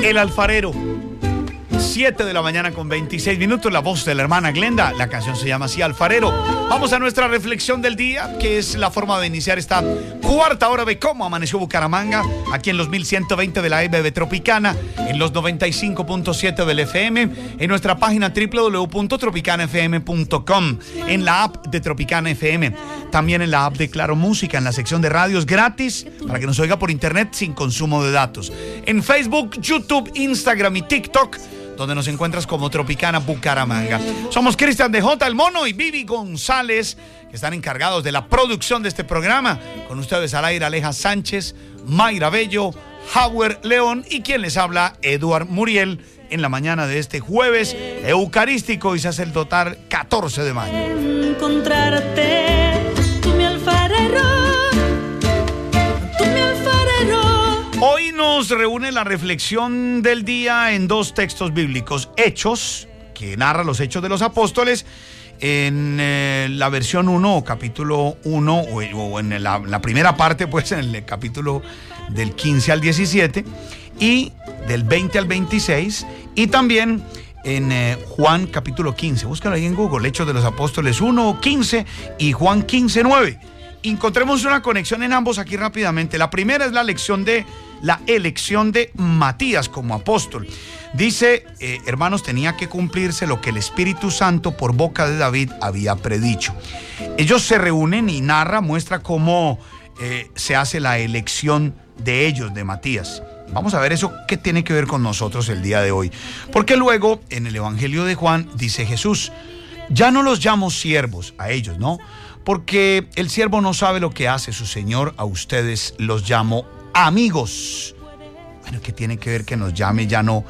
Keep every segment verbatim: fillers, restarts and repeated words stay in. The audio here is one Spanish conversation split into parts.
El Alfarero. siete de la mañana con veintiséis minutos, la voz de la hermana Glenda. La canción se llama así, Alfarero. Vamos a nuestra reflexión del día, que es la forma de iniciar esta cuarta hora de cómo amaneció Bucaramanga, aquí en los mil ciento veinte de la E B B Tropicana, en los noventa y cinco punto siete del F M, en nuestra página doble u doble u doble u punto tropicana f m punto com, en la app de Tropicana F M, también en la app de Claro Música, en la sección de radios gratis, para que nos oiga por internet sin consumo de datos, en Facebook, YouTube, Instagram y TikTok, donde nos encuentras como Tropicana Bucaramanga. Somos Cristian de J, el Mono, y Vivi González, que están encargados de la producción de este programa. Con ustedes al aire Aleja Sánchez, Mayra Bello, Howard León y quien les habla, Eduard Muriel, en la mañana de este jueves eucarístico y sacerdotal catorce de mayo. Encontrarte, tú mi alfarero, tú mi alfarero. Hoy nos reúne la reflexión del día en dos textos bíblicos. Hechos, que narra los hechos de los apóstoles, en eh, la versión uno o capítulo uno, o, o en la, la primera parte, pues en el capítulo del quince al diecisiete, y del veinte al veintiséis, y también en eh, Juan capítulo quince. Búscalo ahí en Google, Hechos de los Apóstoles uno, quince y Juan quince, nueve. Encontremos una conexión en ambos aquí rápidamente. La primera es la lección de la elección de Matías como apóstol. Dice, eh, hermanos, tenía que cumplirse lo que el Espíritu Santo por boca de David había predicho. Ellos se reúnen y narra, muestra cómo eh, se hace la elección de ellos, de Matías. Vamos a ver eso qué tiene que ver con nosotros el día de hoy. Porque luego, en el Evangelio de Juan, dice Jesús, ya no los llamo siervos a ellos, ¿no? Porque el siervo no sabe lo que hace su Señor, a ustedes los llamo amigos. Bueno, ¿qué tiene que ver que nos llame ya no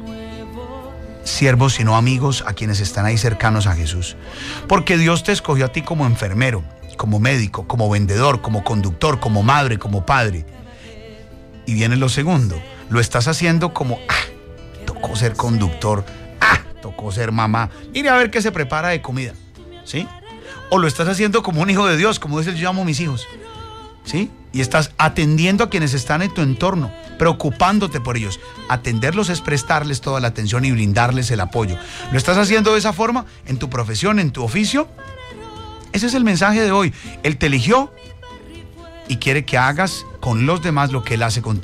siervos, sino amigos a quienes están ahí cercanos a Jesús? Porque Dios te escogió a ti como enfermero, como médico, como vendedor, como conductor, como madre, como padre. Y viene lo segundo, lo estás haciendo como, ah, tocó ser conductor, ah, tocó ser mamá, mire a ver qué se prepara de comida, ¿sí? O lo estás haciendo como un hijo de Dios, como dice, yo llamo a mis hijos, ¿sí? Y estás atendiendo a quienes están en tu entorno, preocupándote por ellos. Atenderlos es prestarles toda la atención y brindarles el apoyo. ¿Lo estás haciendo de esa forma en tu profesión, en tu oficio? Ese es el mensaje de hoy. Él te eligió y quiere que hagas con los demás lo que Él hace contigo.